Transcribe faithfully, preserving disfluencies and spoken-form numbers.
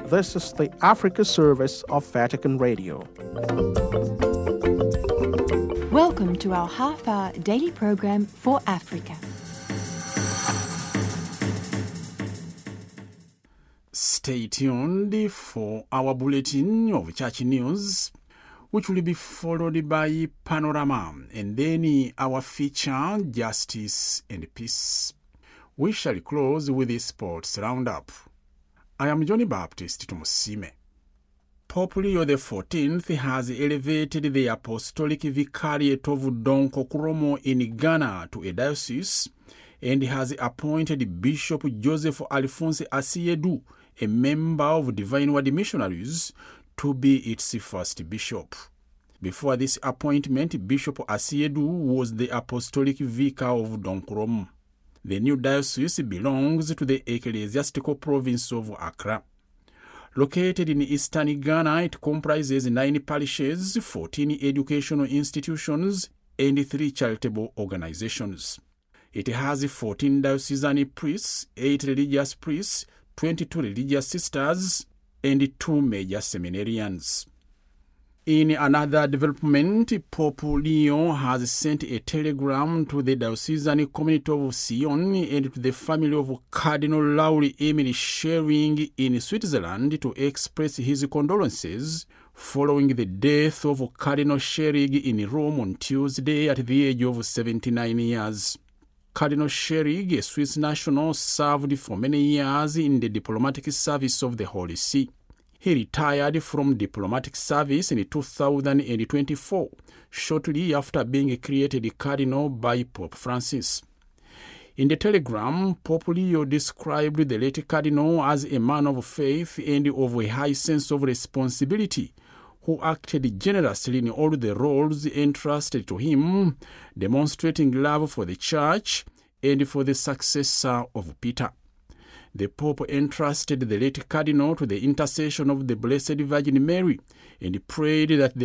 This is the Africa service of Vatican Radio. Welcome to our half-hour daily program for Africa. Stay tuned for our bulletin of church news, which will be followed by Panorama, and then our feature, Justice and Peace. We shall close with the sports roundup. I am Johnny Baptist Tumusime. Pope Leo the fourteenth has elevated the Apostolic Vicariate of Don Kokoromo in Ghana to a diocese and has appointed Bishop Joseph Alphonse Asiedu, a member of Divine Word Missionaries, to be its first bishop. Before this appointment, Bishop Asiedu was the Apostolic Vicar of Don Kokoromo. The new diocese belongs to the ecclesiastical province of Accra. Located in eastern Ghana, it comprises nine parishes, fourteen educational institutions, and three charitable organizations. It has fourteen diocesan priests, eight religious priests, twenty-two religious sisters, and two major seminarians. In another development, Pope Leo has sent a telegram to the diocesan community of Sion and to the family of Cardinal Lauri Emily Schering in Switzerland to express his condolences following the death of Cardinal Schering in Rome on Tuesday at the age of seventy-nine years. Cardinal Schering, a Swiss national, served for many years in the diplomatic service of the Holy See. He retired from diplomatic service in two thousand twenty-four, shortly after being created cardinal by Pope Francis. In the telegram, Pope Leo described the late cardinal as a man of faith and of a high sense of responsibility, who acted generously in all the roles entrusted to him, demonstrating love for the Church and for the successor of Peter. The Pope entrusted the late cardinal to the intercession of the Blessed Virgin Mary and prayed that the